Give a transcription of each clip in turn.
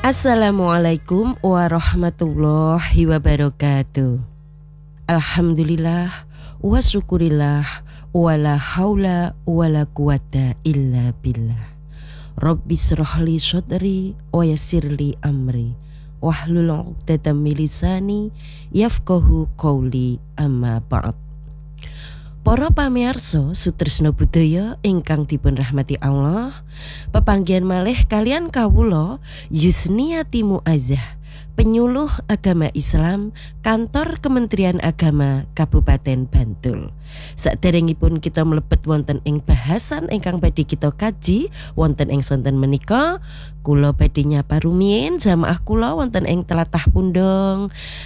Assalamualaikum warahmatullahi wabarakatuh. Alhamdulillah wa syukurillah wala haula wala quwata illa billah. Rabbis shrahli sadri wa yassirli amri wahlul 'uqdatam min lisani yafqahu qawli amma ba'd. Para pamirsa sutresna budaya ingkang dipun rahmati Allah, pepanggihan malih kalian kawula Yusniati Muazzah, penyuluh agama Islam kantor Kementerian Agama Kabupaten Bantul. Saderengipun kita mlebet wonten ing bahasan ingkang badhe kita kaji wonten ing sonten menika, kula badhe nyapa rumiyin jamaah kula wonten ing tlatah Pundong,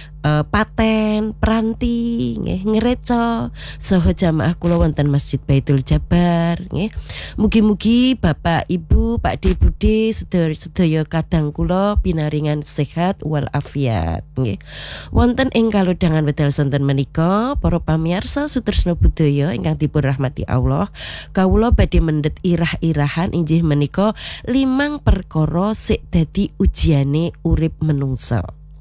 Paten, Pranti, nggih, Ngereco, saha jamaah kula wonten Masjid Baitul Jabar, nggih. Mugi-mugi Bapak, Ibu, Pakde, Bude sedaya kadang kula pinaringan sehat wal afiat, nggih. Wonten ing kalodhangan wedal sonten menika, para pamirsa sutresna budaya ingkang dipun rahmati Allah, kawula badhe mendhet irah-irahan inggih menika 5 perkara sik dadi ujiane urip menungsa.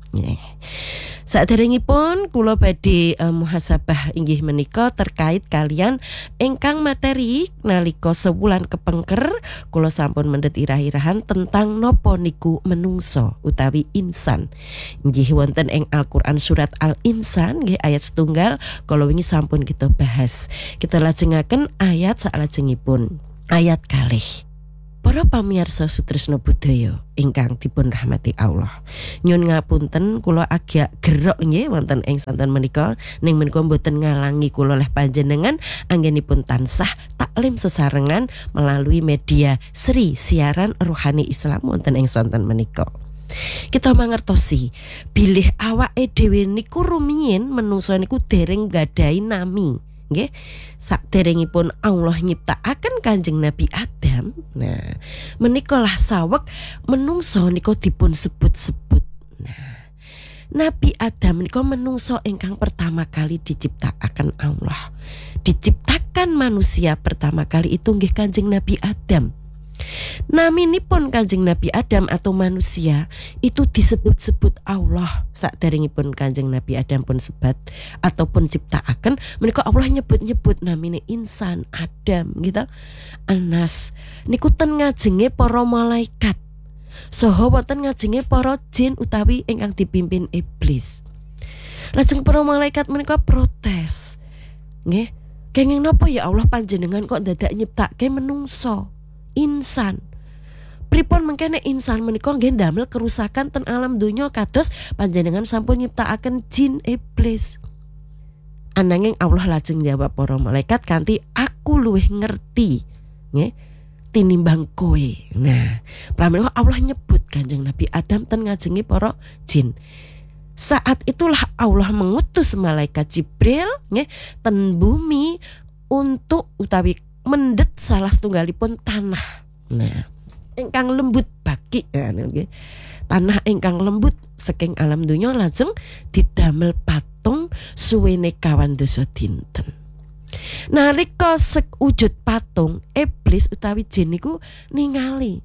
Saderengipun kula badhe muhasabah inggih menika terkait kalian ingkang materi nalika sewulan kepengker kula sampun mendhet irah-irahan tentang napa niku menungso utawi insan. Inggih wonten ing Al-Qur'an surat Al-Insan nggih ayat 1 kala wingi sampun kita bahas. Kita lajengaken ayat salajengipun. Ayat kalih. Para pamirsa sutresna budaya ingkang dipun rahmati Allah. Nyun ngapunten kula agak gerok nggih wonten ing sonten menika, ning menika mboten ngalangi kula leh panjenengan anggenipun tansah taklim sesarengan melalui media Sri Siaran Rohani Islam wonten ing sonten menika. Kita mangertosi bilih awake dhewe niku rumiyin menungso niku dereng gadhahi nami. Nggih, saderengipun Allah nyiptakaken Kanjeng Nabi Adam. Nah, menikalah saweg menungso nika dipun sebut-sebut. Nah, Nabi Adam nika menungso ingkang pertama kali diciptakaken Allah. Diciptakan manusia pertama kali itu nggih Kanjeng Nabi Adam. Naminipun Kanjeng Nabi Adam atau manusia itu disebut-sebut Allah. Saderengipun Kanjeng Nabi Adam pun sebat ataupun ciptaaken menika Allah nyebut-nyebut namine insan Adam gitu. Anas niku ten ngajenge para malaikat. Saha wonten ngajenge para jin utawi ingkang dipimpin iblis. Lajeng para malaikat menika protes. Nggih, kenging napa ya Allah panjenengan kok dadak nyiptake menungso? Insan. Pripun mengkene insan menika nggih ndamel kerusakan ten alam donya kados panjenengan sampun nyiptakaken jin iblis. Ananging Allah lajeng jawab para malaikat kanthi aku luwih ngerti nggih tinimbang kowe. Nah, pramila Allah nyebut Kanjeng Nabi Adam ten ngajenge para jin. Saat itulah Allah mengutus malaikat Jibril nggih ten bumi untuk utawi mendhet salah setunggalipun tanah. Nah, ingkang lembut baki nggih. Tanah ingkang lembut saking alam donya lajeng didamel patung suwene 2 dinten. Nalika wujud patung, iblis utawi jin niku ningali.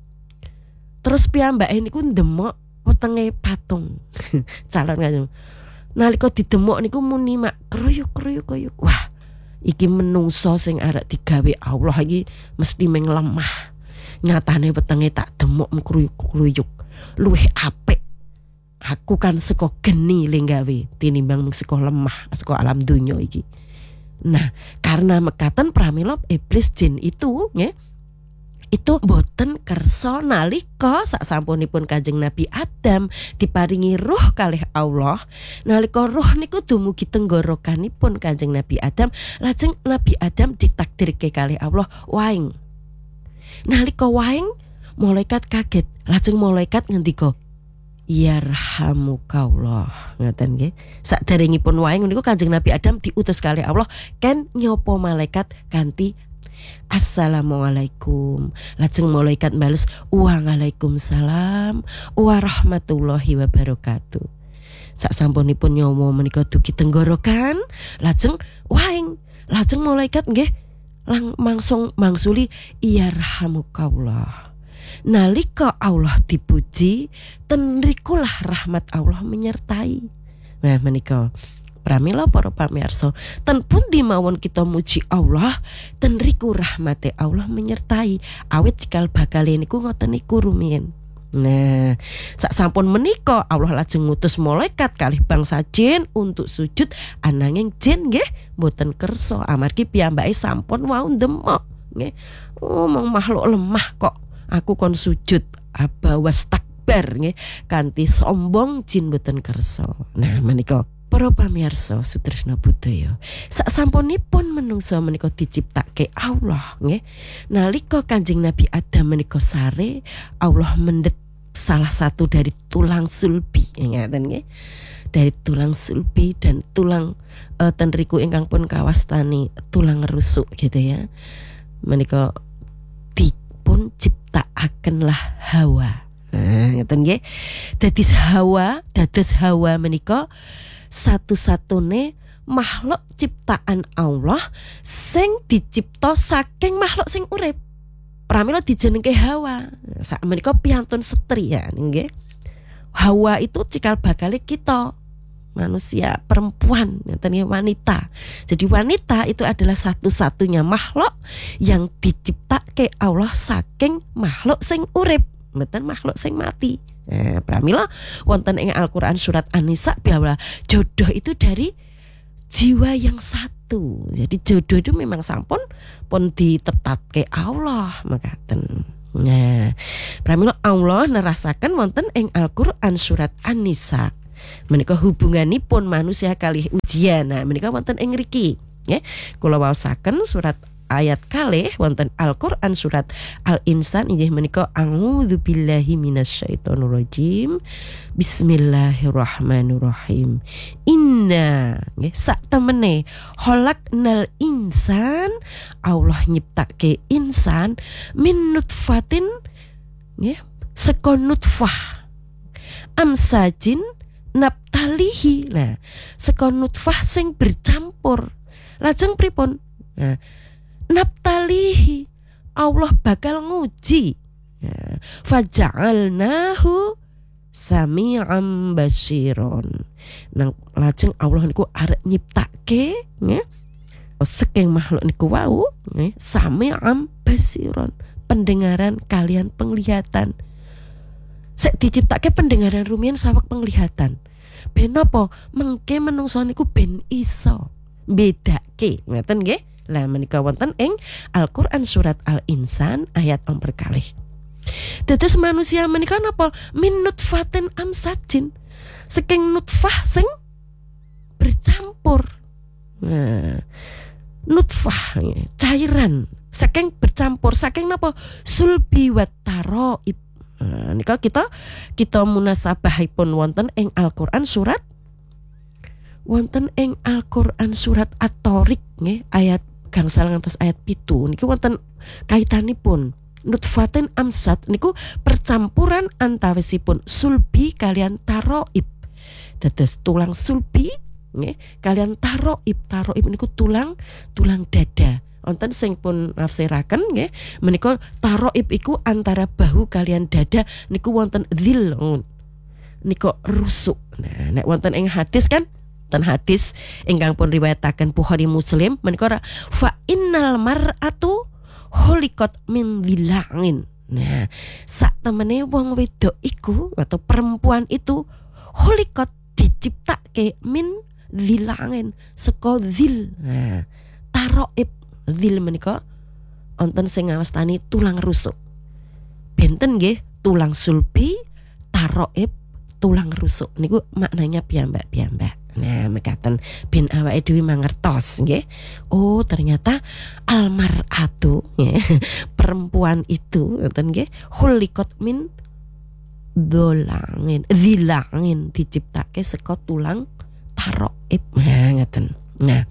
Terus piyambake niku ndemok wetenge patung. Calon kanjeng. Nalika didemok niku muni mak kruyuk-kruyuk. Wah, iki menungso sing arek digawe Allah iki mesti meng lemah. Nyatane wetenge tak demok kruyuk-kruyuk. Luwih apik. Aku kan saka geni le gawe tinimbang saka lemah saka alam donya iki. Nah, karena mekaten pramila iblis jin itu nggih itu boten kersa nalika sasampunipun Kanjeng Nabi Adam diparingi ruh kalih Allah. Nalika ruh niku dumugi tenggorokanipun Kanjeng Nabi Adam, lajeng Nabi Adam ditakdirke kalih Allah waing. Nalika waing malaikat kaget, lajeng malaikat ngendika yarhamukallah. Ngaten nggih. Saderengipun waing niku Kanjeng Nabi Adam diutus kalih Allah ken nyopo malaikat kanthi Assalamualaikum. Lajeng malaikat bales Waalaikumsalam warahmatullahi wabarakatuh. Sasampunipun nyomo menika dugi tenggorokan, lajeng waing, lajeng malaikat nggih mangsuli yarhamukallah. nalika Allah dipuji ten rikulah rahmat Allah menyertai. Nah menika pramila para pamirsa, ten pundi mawon kita muji Allah, ten riku rahmate Allah menyertai. Awit cikal bakal niku ngoten niku rumiyin. Nah, sak sampun menika Allah lajeng ngutus malaikat kalih bangsa jin untuk sujud, ananging jin nggih mboten kersa amargi piyambake sampun wau ndemok nggih. Mong makhluk lemah kok aku kon sujud, abawas takbar nggih, kanthi sombong jin mboten kersa. Nah, menika para pamirsa Sutresna Budaya, sak sampunipun menungsa menika diciptake Allah nggih, nalika Kanjeng Nabi Adam menika sare, Allah mendet salah satu dari tulang sulbi, ingatan nggih, dari tulang sulbi dan tulang ten riku ingkang pun kawastani tulang rusuk gitu ya. Menika dipun ciptakakenlah Hawa. Ngeten nggih. Dados Hawa menika satu-satune makhluk ciptaan Allah sing dicipta saking makhluk sing urip. Pramila dijenengke Hawa. Sak menika piantun setri ya nggih. Hawa itu cikal bakale kita manusia perempuan, ngeten wanita. Jadi wanita itu adalah satu-satunya makhluk yang diciptake Allah saking makhluk sing urip, mboten makhluk sing mati. Pramila wonten ing Al-Qur'an surat An-Nisa bahwa jodoh itu dari jiwa yang satu. Jadi jodoh itu memang sampun pun ditetapke Allah makaten. Nah, pramila Allah nerasaken wonten ing Al-Qur'an surat An-Nisa menika hubunganipun manusia kalih ujian. Nah, menika wonten ing ngriki nggih. Kula waosaken surat ayat kalih wonten Al-Qur'an surat Al-Insan inggih menika a'udzubillahi minasyaitonirrajim. Bismillahirrahmanirrahim. Inna nggih sak temene khalaqnal insan, Allah nyiptake insan min nutfatin nggih, saka nutfah amsajin naptalihi. Nah, saka nutfah sing bercampur. Lajeng pripun? Nah, naptalihi Allah bakal nguji. Nah, faja'alnahu sami'an basiron. Nang lajeng Allah niku arep nyiptake nggih saking makhluk niku wau nggih sami'an basiron, pendengaran kalian penglihatan. Sek diciptake pendengaran rumiyin saweg penglihatan. Ben napa? Mengke menungsa niku ben iso bedake. Ngeten nggih. Lah menika wonten ing Al-Qur'an surat Al-Insan ayat 4 kalih. Dados manusia menika napa? Min nutfatin amsajin. Saking nutfah sing bercampur. Nah, nutfah cairan saking bercampur saking napa? Sulbi wat taraib. Nah, nika kita munasabahipun wonten ing Al-Qur'an surat At-Tariq nggih ayat gangsal ngantos ayat 7 niki wonten kaitanipun nutfatin amsat niku percampuran antawisipun sulbi kalian taraib. Dados tulang sulbi nggih kalian taraib. Taraib niku tulang dada. Wonten sing pun nafsiraken nggih menika taraib iku antara bahu kalian dada niku wonten dzil niku rusuk. Nah, nek wonten ing hadis kan wonten hadis ingkang pun riwayataken Bukhari Muslim menika fa innal mar'atu khuliqat min dhila'in. Nah, sak temene wong wedok iku atau perempuan itu khuliqat diciptake min dhila'in saka dzil. Nah, taraib dzil menika wonten sing ngawastani tulang rusuk. Benten nggih tulang sulbi, taraib, tulang rusuk niku maknanya piyambak-piyambak. Nah, mekaten ben awake dhewe mangertos nggih. Oh, ternyata almar'atu perempuan itu ngoten nggih khuliqat min dhila'in diciptake saka tulang taraib. Nah, ngoten. Nah,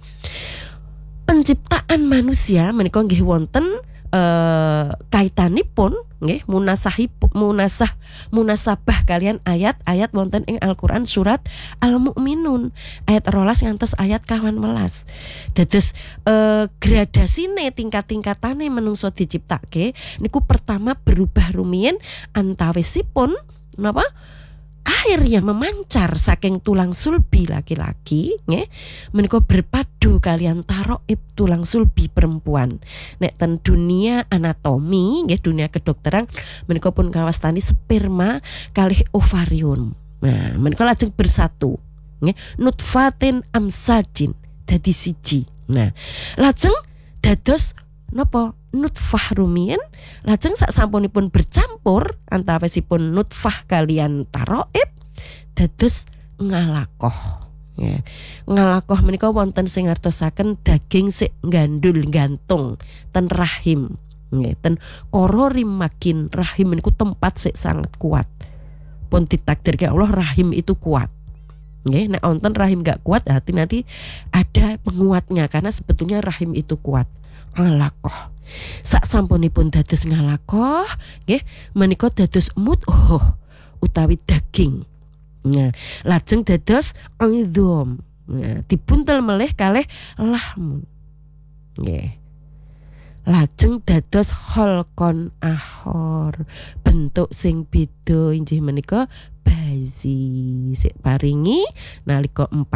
penciptaan manusia menika nggih wonten kaitanipun nggih, munasabah kalian ayat-ayat wonten ing Al-Qur'an surat Al-Mukminun ayat 12 ngantos ayat 18. Dados gradasine tingkat-tingkatane menungso diciptake niku pertama berubah rumiyin antawisipun napa air yang memancar saking tulang sulbi laki-laki nggih menika berpadu kalian taroib tulang sulbi perempuan. Nek ten dunia anatomi nggih dunia kedokteran menika pun kawastani sperma kalih ovarium. Nah, menika lajeng bersatu nggih nutfatin amsajin dadi siji. Nah, lajeng dados napa nutfah rumiyin lajeng sak sampunipun bercampur antawisipun nutfah kalian taroib dados ngalakoh. Ya. Ngalakoh menika wonten sing ngartosaken daging sik gandul gantung ten rahim. Nggih, ten kororim makin rahim niku tempat sik sangat kuat. Pun ditakdirke Allah rahim itu kuat. Nggih, nek wonten rahim gak kuat nanti ada penguatnya karena sebetulnya rahim itu kuat. Ngalakoh. Sak sampunipun dados ngalakoh nggih menika dados mudhoh utawi daging. Nah, lajeng dados idham. Nah, dibuntel melih kalih lahmun. Nggih. Lajeng dados holkon ahor, bentuk sing beda inggih menika bazi. Sik paringi nalika 40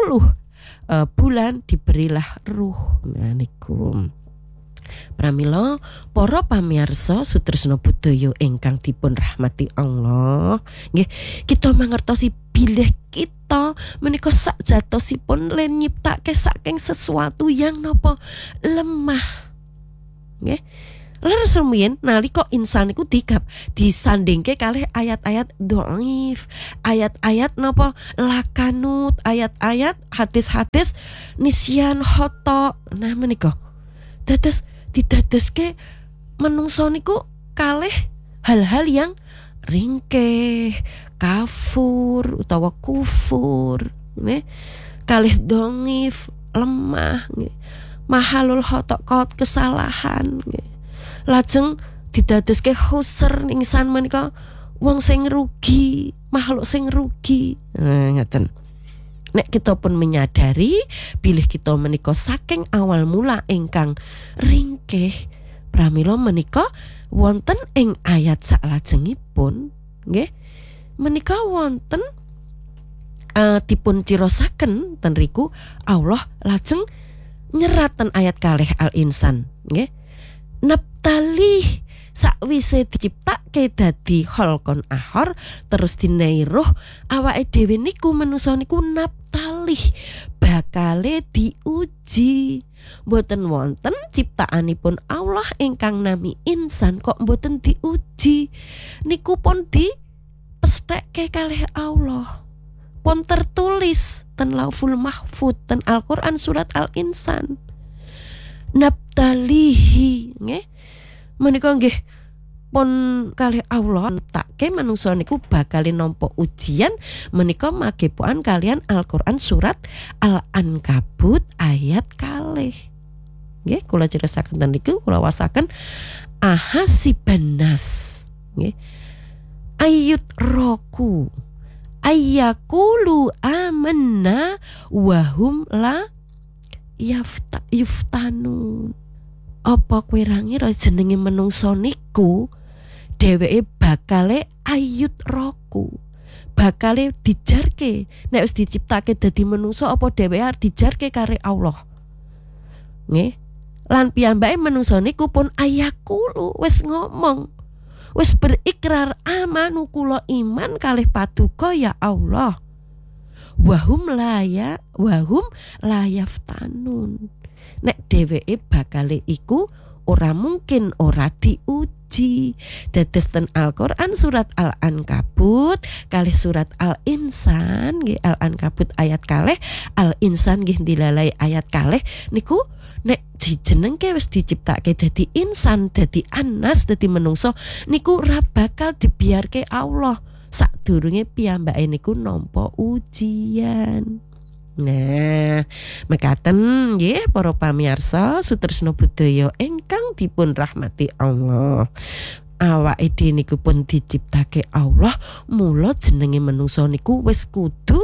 bulan diberilah ruh. Nah niku pramila para pamirsa sutresna budaya ingkang dipun rahmati Allah nggih kita mangertosi bilih kita menika sakjatosipun len nyiptake saking sesuatu yang napa lemah nggih leres rumiyin nalika insan iku disandingke kalih ayat-ayat dhaif ayat-ayat napa lakanut ayat-ayat hadis-hadis nisyan khoto nah menika dados didadoske menungso niku kalih hal-hal yang ringkeh, kafur utawa kufur, nggih. Kalih dhongif, lemah, nggih. Mahalul khotok kesalahan, nggih. Lajeng didadoske khusr insan menika wong sing rugi, makhluk sing rugi. Ngaten. Nek kita pun menyadari bilih kita menika saking awal mula ingkang ringkeh pramila menika wonten ing ayat salajengipun nggih menika wonten dipun ciraosaken ten riku Allah lajeng nyeraten ayat kalih al-insan nggih Naptalih sakwise diciptake dadi holkon ahor terus dinehi roh awake dhewe niku manusa niku naptalih bakale diuji mboten wonten ciptaanipun Allah ingkang nami insan kok mboten diuji niku pun dipesthekke kalih Allah pun tertulis ten Lauful Mahfuz ten Al-Qur'an surat Al-Insan naptalihi nggih menika nggih pun kalih Allah takke manungsa niku bakal nampa ujian menika magepokan kalian Al-Qur'an surat Al-Ankabut ayat kalih nggih kula cerisaken niku kula wasaken ahasibannas nggih ayut roku ayyakulu amanna wahum la yuftanun apa kowe ra ngira jenenge menungso niku dheweke bakale ayut roku bakale dijarke nek wis diciptake dadi menungso apa dheweke arep dijarke kare Allah nggih lan piyambake menungso niku pun ayakulu wis ngomong wis berikrar amanu kula iman kalih paduka ya Allah wahum layaftanun nek dheweke bakale iku ora mungkin ora diuji dados ten Al-Qur'an surat Al-Ankabut kalih surat Al-Insan nggih Al-Ankabut ayat kalih Al-Insan nggih dilalai ayat kalih niku nek dijenengke wis diciptake dadi insan dadi anas dadi menungso niku ora bakal dibiarke Allah sadurunge piyambake niku nampa ujian. Nah, mekaten nggih para pamirsa sutresna budaya ingkang dipun rahmati Allah. awake dhewe niku pun diciptake Allah, mula jenenge manungsa niku wis kudu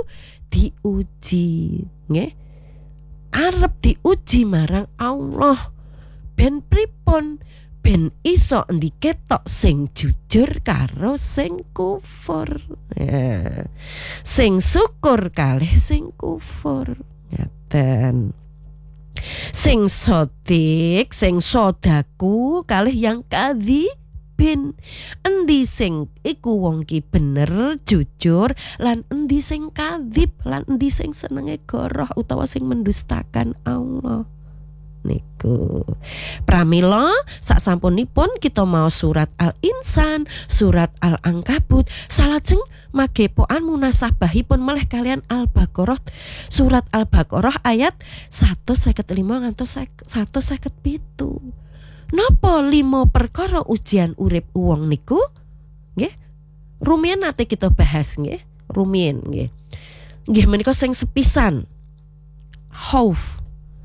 diuji, nggih. Arep diuji marang Allah. Ben pripun? Ben iso ndiketok sing jujur karo sing kufur. Ya. Sing syukur kalih sing kufur. Ngaten. Sing sodik, sing sodaku kalih yang kadzibin. Endi sing iku wong ki bener jujur lan endi sing kadzib lan endi sing senenge goroh utawa sing mendustakan Allah. Niku pramila saksampunipun kita mau surat Al-Insan, surat Al-Ankabut, salajeng magepokan munasabahipun malih kalian Al-Baqarah, surat Al-Baqarah ayat 155 ngantos 157. Napa 5 perkara ujian urip wong niku? Nggih. Rumiyin nate kita bahas nggih. Rumiyin nggih. Nggih menika sing sepisan. Khauf.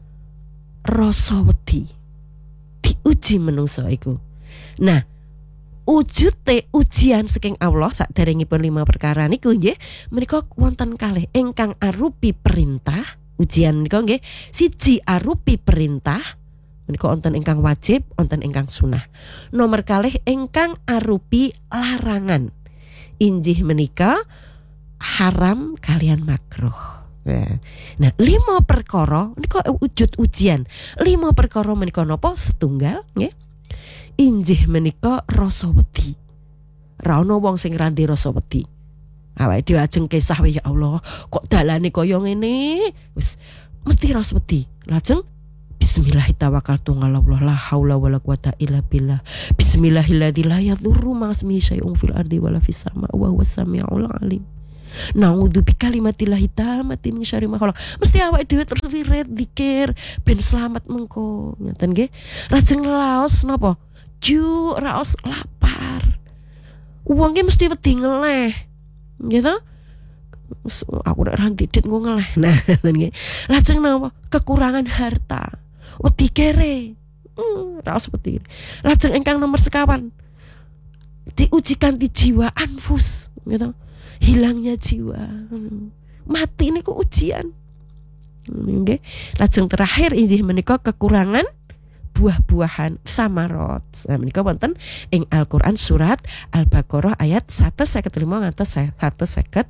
Rasa wedi. Diuji menungso iku. Nah, wujute ujian saking Allah saderengipun 5 perkara niku nggih menika wonten kalih ingkang arupi perintah. Ujian menika nggih siji arupi perintah. Menika wonten ingkang wajib, wonten ingkang sunah. Nomor kalih ingkang arupi larangan. Injih menika haram kalian makruh. Nah, 5 perkara menika wujud ujian. 5 perkara menika napa? Setunggal nggih. Injih menika rasa wedi. Ra ono wong sing randi rasa wedi. Awake dhewe ajeng kesah ya Allah, kok dalane kaya ngene? Wis mesti rasa wedi. Lajeng Bismillahirrahmanirrahim. La haula wala quwata illa billah. Bismillahilladzi la yadurru ma ismihi syai'un fil ardi wala fis sama wa huwas samiul alim. Naudzu bi kalimatillahi tammati min syarri ma khalaq. Mesti awake dhewe terus wirid zikir ben slamet mengko. Ngoten nggih. Lajeng laos napa? Ju raos lapar. Wonge mesti wedi ngeleh. Nggih ta? Aku nek ra ndidit nggo ngeleh. Nah, nggih. Lajeng napa? Kekurangan harta. Wedi kere. Raos wedi. Lajeng ingkang nomor sekawan. Diujikan di jiwa anfus, gitu. Hilangnya jiwa. Mati niku ujian. Nggih. Lajeng terakhir injih menika kekurangan buah-buahan samarot. Nah, menika wonten ing Al-Qur'an surat Al-Baqarah ayat 155 ngantos 157.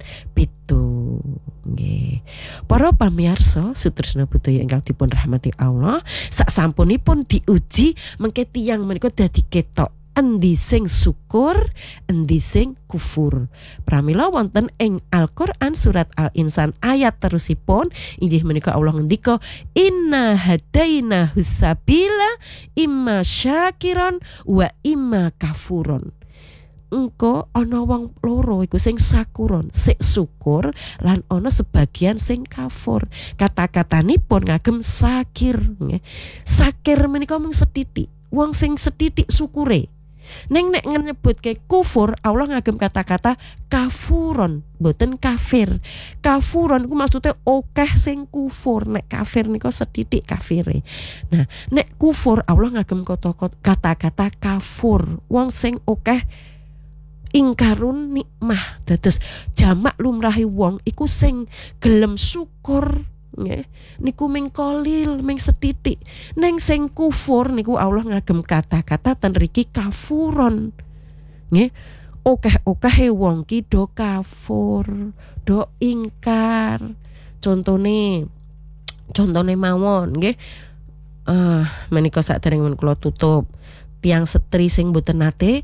Nggih. Para pamirsa Sutresna Budaya ingkang dipun rahmati Allah, saksampunipun diuji mengke tiyang menika dadi ketok endi sing syukur, endi sing kufur. Pramila wonten ing Al-Qur'an surat Al-Insan ayat terusipun injih menika Allah ngendika inna hadaina husabila imma syakiron wa imma kafuron. Engko ana wong loro iku sing sakuron, sik syukur lan ana sebagian sing kafur. Kata-katanipun ngagem sakir. Sakir menika mung setitik. Wong sing setitik syukure. Neng nek nyebutke kufur Allah ngagem kata-kata kafuron, boten kafir. Kafuron ku maksudnya okeh sing kufur. Nek kafir niku setitik kafire. Nah, nek kufur Allah ngagem kata-kata kafur. Wong sing okeh ingkarun nikmah. Dados jamak lumrahi wong iku sing gelem syukur. Nggih, niku ming kolil, ming setitik. Neng sing kufur niku Allah ngagem kata-kata ten riki kafuron. Nggih, okeh-okehe wong ki do kafur, do ingkar. Contone mawon nggih. Menika saderengipun kula tutup. Tiang setri sing boten nate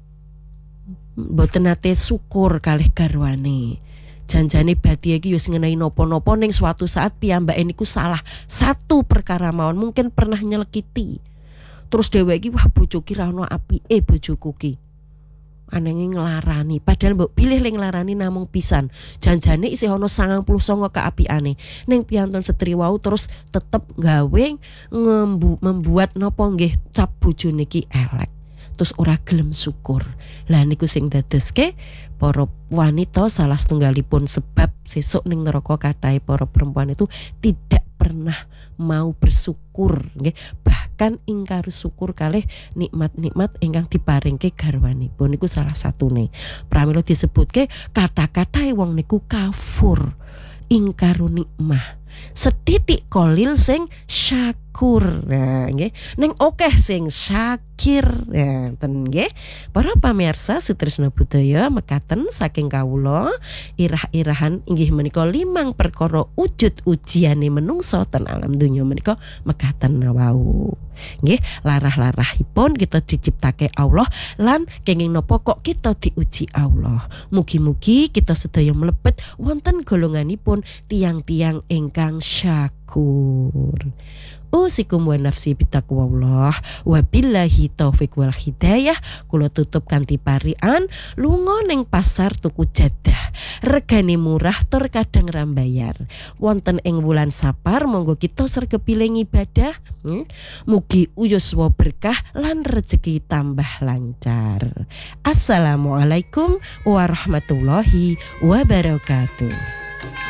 syukur kalih garwane. Janjane badhe iki wis ngenai napa-napa ning suatu saat piyambake niku salah satu perkara mawon, mungkin pernah nyelekiti. Terus dheweke iki wah bojoku ra ono apike bojoku ki. Ananging nglarani, padahal mbok pilih ling nglarani namung pisan. Janjane isih ono 99 keapiane. Ning piyantun setri wau terus tetep gawe membuat napa nggih cap bojone iki elek. Terus ora gelem syukur. Lah niku sing dadoske para wanita salah setunggalipun sebab sesuk ning neraka kathah para perempuan itu tidak pernah mau bersyukur nggih, bahkan ingkar syukur kalih nikmat-nikmat ingkang diparingke garwanipun niku salah satune. Pramila disebutke kata-kata wong niku kafur, ingkaru nikmah. Setitik kolil sing syakur. Nah, nggih. Ning akeh sing syakir. Ya, ten nggih. Para pamirsa Sutrisna Budaya mekaten saking kawula irah-irahan inggih menika 5 perkara wujud ujiane menungso ten alam donya menika mekaten wau. Nggih, larah-larahipun kita diciptake Allah lan kenging napa kok kita diuji Allah. Mugi-mugi kita sedaya mlebet wonten golonganipun tiang-tiang ingkang syakur. Usikum wa nafsi bitaqwallah wa billahi taufik wal hidayah. Kula tutup kanthi parian lunga ning pasar tuku jadah. Regane murah tur kadang rambayar. Wonten ing wulan Sapar monggo kita sregepile ibadah. Mugi uyuswa berkah lan rezeki tambah lancar. Assalamualaikum warahmatullahi wabarakatuh.